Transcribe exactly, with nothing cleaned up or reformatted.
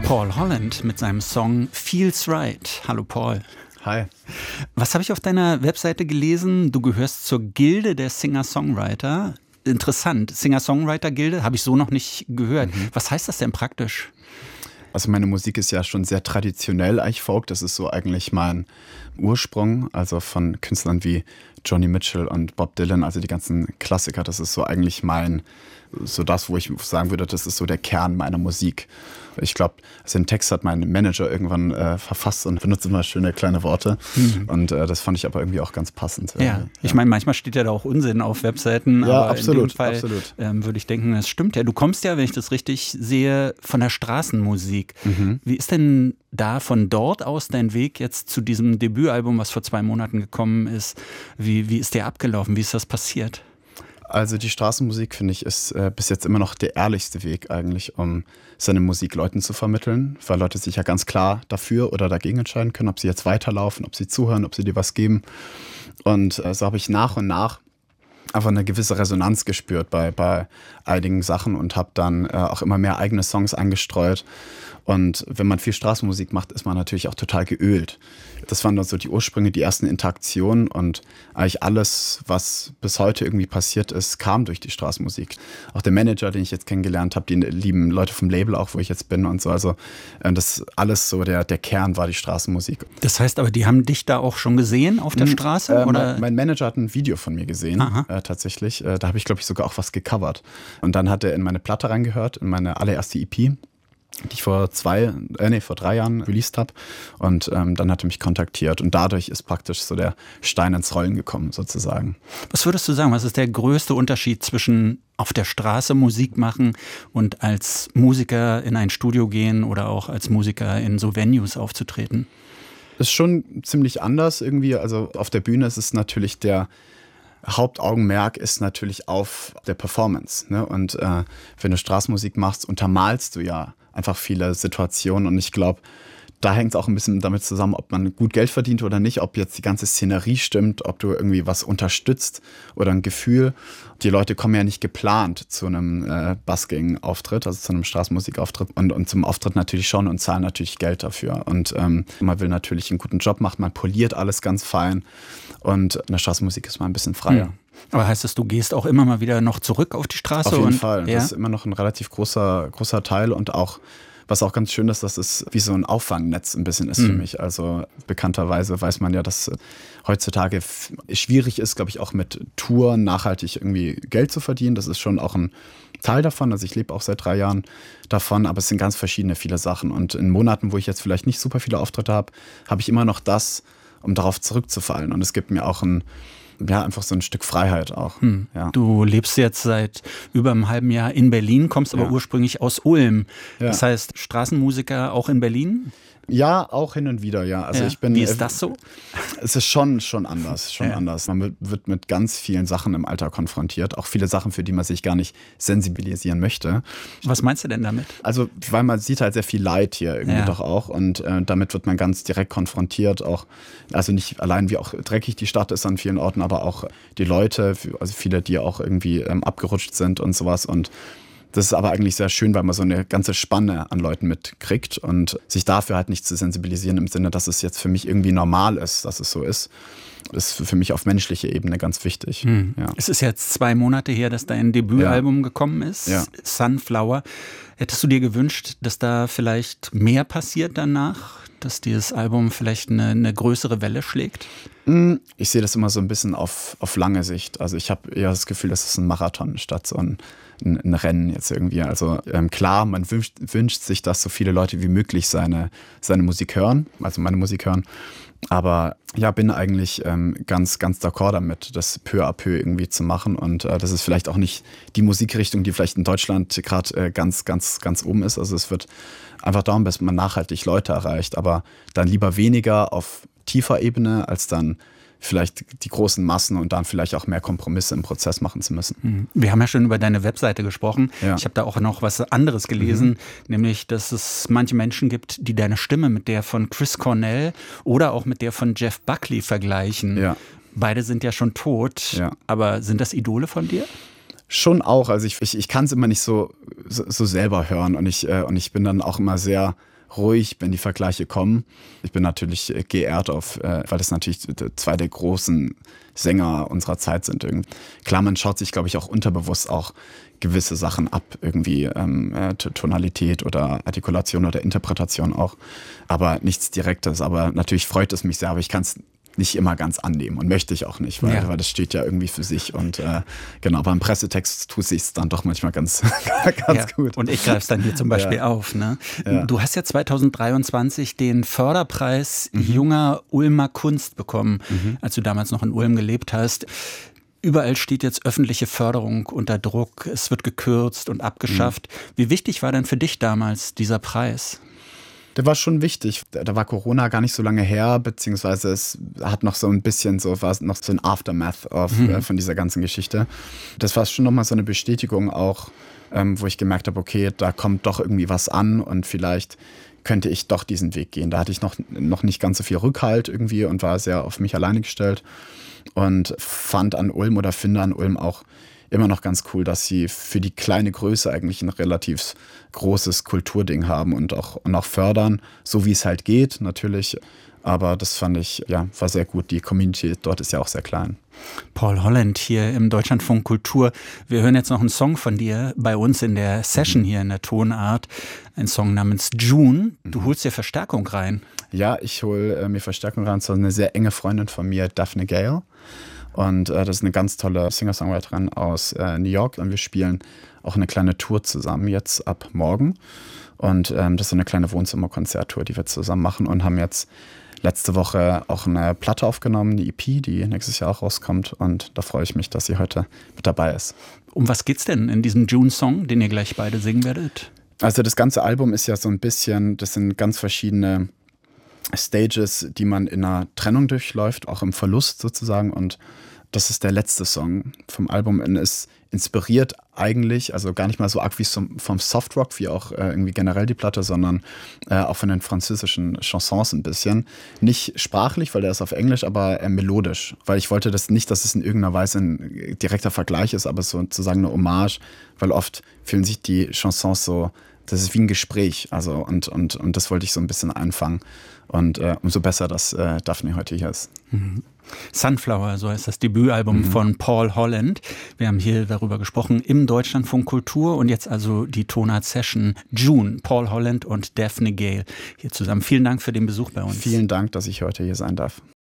Paul Holland mit seinem Song Feels Right. Hallo Paul. Hi. Was habe ich auf deiner Webseite gelesen? Du gehörst zur Gilde der Singer-Songwriter. Interessant, Singer-Songwriter-Gilde, habe ich so noch nicht gehört. Mhm. Was heißt das denn praktisch? Also meine Musik ist ja schon sehr traditionell, eigentlich Folk. Das ist so eigentlich mein Ursprung, also von Künstlern wie Joni Mitchell und Bob Dylan, also die ganzen Klassiker. Das ist so eigentlich mein, so das, wo ich sagen würde, das ist so der Kern meiner Musik. Ich glaube, also den Text hat mein Manager irgendwann äh, verfasst und benutzt immer schöne kleine Worte. Mhm. Und äh, das fand ich aber irgendwie auch ganz passend. Ja, ja. Ich meine, manchmal steht ja da auch Unsinn auf Webseiten. Ja, aber absolut, in dem Fall absolut. Ähm, würde ich denken, das stimmt ja. Du kommst ja, wenn ich das richtig sehe, von der Straßenmusik. Mhm. Wie ist denn da von dort aus dein Weg jetzt zu diesem Debütalbum, was vor zwei Monaten gekommen ist? Wie, wie ist der abgelaufen? Wie ist das passiert? Also die Straßenmusik, finde ich, ist äh, bis jetzt immer noch der ehrlichste Weg eigentlich, um seine Musik Leuten zu vermitteln, weil Leute sich ja ganz klar dafür oder dagegen entscheiden können, ob sie jetzt weiterlaufen, ob sie zuhören, ob sie dir was geben. Und äh, so habe ich nach und nach einfach eine gewisse Resonanz gespürt bei, bei einigen Sachen und habe dann äh, auch immer mehr eigene Songs eingestreut. Und wenn man viel Straßenmusik macht, ist man natürlich auch total geölt. Das waren dann so die Ursprünge, die ersten Interaktionen und eigentlich alles, was bis heute irgendwie passiert ist, kam durch die Straßenmusik. Auch der Manager, den ich jetzt kennengelernt habe, die lieben Leute vom Label auch, wo ich jetzt bin und so. Also das alles so, der, der Kern war die Straßenmusik. Das heißt aber, die haben dich da auch schon gesehen auf der hm, Straße? Äh, oder? Mein, mein Manager hat ein Video von mir gesehen, äh, tatsächlich. Äh, da habe ich, glaube ich, sogar auch was gecovert. Und dann hat er in meine Platte reingehört, in meine allererste E P, die ich vor zwei, äh, nee, vor drei Jahren released habe. Und ähm, dann hat er mich kontaktiert. Und dadurch ist praktisch so der Stein ins Rollen gekommen, sozusagen. Was würdest du sagen, was ist der größte Unterschied zwischen auf der Straße Musik machen und als Musiker in ein Studio gehen oder auch als Musiker in so Venues aufzutreten? Ist schon ziemlich anders irgendwie. Also auf der Bühne ist es natürlich der Hauptaugenmerk ist natürlich auf der Performance. Ne? Und äh, wenn du Straßenmusik machst, untermalst du ja einfach viele Situationen. Und ich glaube, da hängt es auch ein bisschen damit zusammen, ob man gut Geld verdient oder nicht, ob jetzt die ganze Szenerie stimmt, ob du irgendwie was unterstützt oder ein Gefühl. Die Leute kommen ja nicht geplant zu einem äh, Busking-Auftritt, also zu einem Straßenmusikauftritt und, und zum Auftritt natürlich schon und zahlen natürlich Geld dafür. Und ähm, man will natürlich einen guten Job machen, man poliert alles ganz fein und in der Straßenmusik ist man ein bisschen freier. Hm. Aber heißt das, du gehst auch immer mal wieder noch zurück auf die Straße? Auf jeden und, Fall. Ja? Das ist immer noch ein relativ großer, großer Teil und auch was auch ganz schön ist, dass es wie so ein Auffangnetz ein bisschen ist mhm. für mich. Also bekannterweise weiß man ja, dass heutzutage f- schwierig ist, glaube ich, auch mit Touren nachhaltig irgendwie Geld zu verdienen. Das ist schon auch ein Teil davon. Also ich lebe auch seit drei Jahren davon, aber es sind ganz verschiedene viele Sachen. Und in Monaten, wo ich jetzt vielleicht nicht super viele Auftritte habe, habe ich immer noch das, um darauf zurückzufallen. Und es gibt mir auch ein Ja, einfach so ein Stück Freiheit auch. Hm. Ja. Du lebst jetzt seit über einem halben Jahr in Berlin, kommst aber ja. ursprünglich aus Ulm. Ja. Das heißt, Straßenmusiker auch in Berlin? Ja, auch hin und wieder, ja. Also ja. ich bin, Wie ist das so? Es ist schon, schon anders, schon ja. anders. Man wird mit ganz vielen Sachen im Alltag konfrontiert, auch viele Sachen, für die man sich gar nicht sensibilisieren möchte. Was meinst du denn damit? Also, weil man sieht halt sehr viel Leid hier irgendwie ja. doch auch und äh, damit wird man ganz direkt konfrontiert, auch, also nicht allein wie auch dreckig die Stadt ist an vielen Orten, aber auch die Leute, also viele, die auch irgendwie ähm, abgerutscht sind und sowas und das ist aber eigentlich sehr schön, weil man so eine ganze Spanne an Leuten mitkriegt und sich dafür halt nicht zu sensibilisieren im Sinne, dass es jetzt für mich irgendwie normal ist, dass es so ist. Das ist für mich auf menschlicher Ebene ganz wichtig. Hm. Ja. Es ist jetzt zwei Monate her, dass dein Debütalbum ja. gekommen ist, ja. Sunflower. Hättest du dir gewünscht, dass da vielleicht mehr passiert danach? Dass dieses Album vielleicht eine, eine größere Welle schlägt? Ich sehe das immer so ein bisschen auf, auf lange Sicht. Also ich habe eher das Gefühl, das ist ein Marathon statt so ein, ein, ein Rennen jetzt irgendwie. Also ähm, klar, man wünscht, wünscht sich, dass so viele Leute wie möglich seine, seine Musik hören, also meine Musik hören. Aber ja, bin eigentlich ähm, ganz, ganz d'accord damit, das peu à peu irgendwie zu machen. Und äh, das ist vielleicht auch nicht die Musikrichtung, die vielleicht in Deutschland gerade äh, ganz, ganz, ganz oben ist. Also es wird einfach dauern, bis man nachhaltig Leute erreicht. Aber dann lieber weniger auf tiefer Ebene, als dann vielleicht die großen Massen und dann vielleicht auch mehr Kompromisse im Prozess machen zu müssen. Wir haben ja schon über deine Webseite gesprochen. Ja. Ich habe da auch noch was anderes gelesen, mhm. nämlich, dass es manche Menschen gibt, die deine Stimme mit der von Chris Cornell oder auch mit der von Jeff Buckley vergleichen. Ja. Beide sind ja schon tot, ja. aber sind das Idole von dir? Schon auch. Also ich, ich, ich kann es immer nicht so, so, so selber hören und ich, äh, und ich bin dann auch immer sehr ruhig, wenn die Vergleiche kommen. Ich bin natürlich geehrt auf, äh, weil das natürlich zwei der großen Sänger unserer Zeit sind. Irgendwie. Klar, man schaut sich, glaube ich, auch unterbewusst auch gewisse Sachen ab, irgendwie ähm, äh, Tonalität oder Artikulation oder Interpretation auch, aber nichts Direktes. Aber natürlich freut es mich sehr, aber ich kann es nicht immer ganz annehmen und möchte ich auch nicht, weil, ja. weil das steht ja irgendwie für sich und äh, genau, beim Pressetext tut sich es dann doch manchmal ganz, ganz ja. gut. Und ich greife es dann hier zum Beispiel ja. auf. Ne? Ja. Du hast ja zwanzig dreiundzwanzig den Förderpreis mhm. junger Ulmer Kunst bekommen, mhm. als du damals noch in Ulm gelebt hast. Überall steht jetzt öffentliche Förderung unter Druck, es wird gekürzt und abgeschafft. Mhm. Wie wichtig war denn für dich damals dieser Preis? Der war schon wichtig. Da war Corona gar nicht so lange her, beziehungsweise es hat noch so ein bisschen so, war noch so ein Aftermath of, mhm. äh, von dieser ganzen Geschichte. Das war schon nochmal so eine Bestätigung auch, ähm, wo ich gemerkt habe, okay, da kommt doch irgendwie was an und vielleicht könnte ich doch diesen Weg gehen. Da hatte ich noch, noch nicht ganz so viel Rückhalt irgendwie und war sehr auf mich alleine gestellt und fand an Ulm oder finde an Ulm auch immer noch ganz cool, dass sie für die kleine Größe eigentlich ein relativ großes Kulturding haben und auch, und auch fördern, so wie es halt geht, natürlich. Aber das fand ich, ja, war sehr gut. Die Community dort ist ja auch sehr klein. Paul Holland hier im Deutschlandfunk Kultur. Wir hören jetzt noch einen Song von dir bei uns in der Session hier in der Tonart. Ein Song namens June. Du holst dir Verstärkung rein. Ja, ich hole äh, mir Verstärkung rein. So eine sehr enge Freundin von mir, Daphne Gale. Und äh, das ist eine ganz tolle Singer-Songwriterin aus äh, New York. Und wir spielen auch eine kleine Tour zusammen jetzt ab morgen. Und ähm, das ist so eine kleine Wohnzimmer-Konzerttour, die wir zusammen machen und haben jetzt letzte Woche auch eine Platte aufgenommen, eine E P, die nächstes Jahr auch rauskommt. Und da freue ich mich, dass sie heute mit dabei ist. Um was geht's denn in diesem June-Song, den ihr gleich beide singen werdet? Also das ganze Album ist ja so ein bisschen, das sind ganz verschiedene Stages, die man in einer Trennung durchläuft, auch im Verlust sozusagen. Und das ist der letzte Song vom Album und ist inspiriert eigentlich, also gar nicht mal so arg wie vom Softrock, wie auch äh, irgendwie generell die Platte, sondern äh, auch von den französischen Chansons ein bisschen. Nicht sprachlich, weil der ist auf Englisch, aber äh, melodisch. Weil ich wollte das nicht, dass es in irgendeiner Weise ein direkter Vergleich ist, aber sozusagen eine Hommage, weil oft fühlen sich die Chansons so, das ist wie ein Gespräch, also und, und, und das wollte ich so ein bisschen einfangen. Und äh, umso besser, dass äh, Daphne heute hier ist. Mhm. Sunflower, so heißt das Debütalbum mhm. von Paul Holland. Wir haben hier darüber gesprochen im Deutschlandfunk Kultur und jetzt also die Tonart-Session June, Paul Holland und Daphne Gale hier zusammen. Vielen Dank für den Besuch bei uns. Vielen Dank, dass ich heute hier sein darf.